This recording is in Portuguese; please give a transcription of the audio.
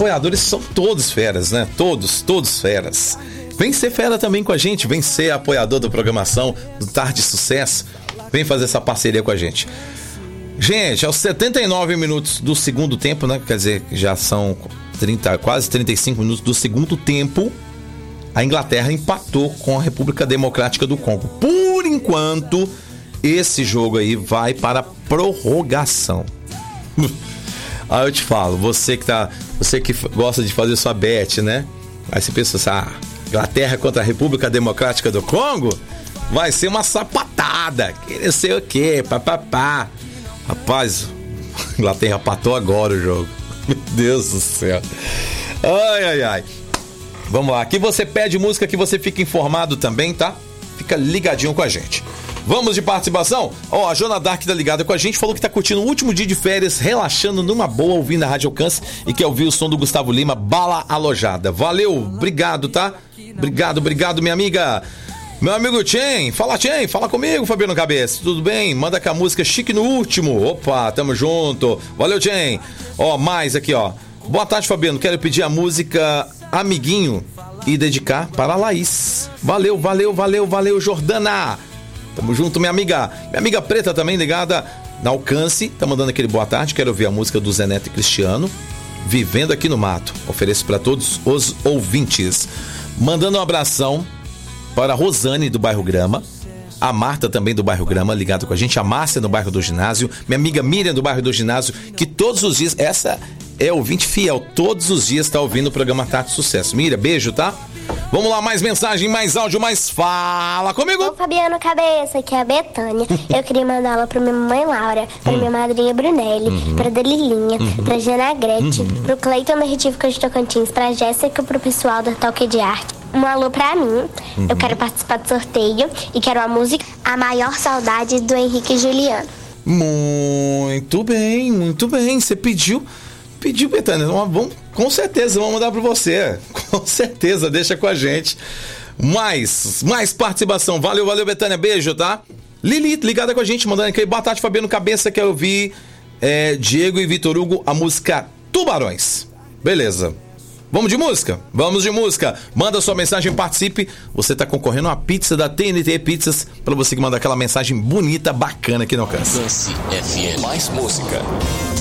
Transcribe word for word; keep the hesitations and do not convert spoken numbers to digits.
apoiadores são todos feras, né? Todos, todos feras. Vem ser fera também com a gente, vem ser apoiador da programação do Tarde Sucesso. Vem fazer essa parceria com a gente. Gente, aos setenta e nove minutos do segundo tempo, né? Quer dizer, já são trinta, quase trinta e cinco minutos do segundo tempo, a Inglaterra empatou com a República Democrática do Congo. Por enquanto, esse jogo aí vai para prorrogação. Aí eu te falo, você que tá, você que gosta de fazer sua bet, né? Aí você pensa assim, ah, Inglaterra contra a República Democrática do Congo vai ser uma sapatada, que não sei o que, papapá. Rapaz, a Inglaterra empatou agora o jogo. Meu Deus do céu. Ai, ai, ai. Vamos lá, aqui você pede música que você fica informado também, tá? Fica ligadinho com a gente. Vamos de participação? Ó, a Jona Dark tá ligada com a gente, falou que tá curtindo o último dia de férias, relaxando numa boa, ouvindo a Rádio Alcance e quer ouvir o som do Gustavo Lima, Bala Alojada. Valeu, obrigado, tá? Obrigado, obrigado, minha amiga. Meu amigo Chen, fala Chen, fala comigo, Fabiano Cabeça, tudo bem? Manda com a música Chique no Último. Opa, tamo junto. Valeu, Chen. Ó, mais aqui, ó. Boa tarde, Fabiano, quero pedir a música Amiguinho e dedicar para a Laís. Valeu, valeu, valeu, valeu, Jordana. Tamo junto, minha amiga. Minha amiga Preta também ligada na Alcance. Tá mandando aquele boa tarde. Quero ouvir a música do Zé Neto e Cristiano, Vivendo Aqui no Mato. Ofereço para todos os ouvintes. Mandando um abração para a Rosane do bairro Grama. A Marta também do bairro Grama, ligada com a gente. A Márcia do bairro do Ginásio. Minha amiga Miriam do bairro do Ginásio, que todos os dias, essa é ouvinte fiel, todos os dias tá ouvindo o programa Tarde Sucesso. Miriam, beijo, tá? Vamos lá, mais mensagem, mais áudio, mais fala comigo. Ô, Fabiano Cabeça, aqui é a Betânia. Eu queria mandar ela pra minha mamãe Laura, pra hum. minha madrinha Brunelli, uhum. pra Delilinha, uhum. pra Jana Grete, uhum. pro Cleiton da Retífica de Tocantins, pra Jéssica, pro pessoal da Toque de Arte. Um alô pra mim. Uhum. Eu quero participar do sorteio e quero a música A Maior Saudade do Henrique e Juliano. Muito bem, muito bem. Você pediu... Pediu, Betânia, vamos, com certeza, vamos mandar para você. Com certeza, deixa com a gente. Mais, mais participação. Valeu, valeu, Betânia. Beijo, tá? Lili, ligada com a gente, mandando aqui. Boa tarde, Fabiano Cabeça. Quero ouvir é, Diego e Vitor Hugo, a música Tubarões. Beleza. Vamos de música? Vamos de música. Manda sua mensagem, participe. Você tá concorrendo a uma pizza da T N T Pizzas, para você que manda aquela mensagem bonita, bacana aqui no Alcance. Alcance F M. Mais música.